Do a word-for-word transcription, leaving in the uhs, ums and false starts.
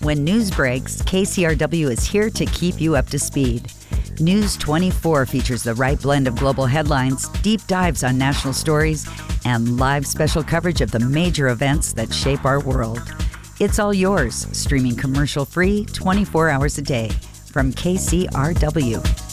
when news breaks, K C R W is here to keep you up to speed. News twenty-four features the right blend of global headlines, deep dives on national stories, and live special coverage of the major events that shape our world. It's all yours, streaming commercial-free twenty-four hours a day from K C R W.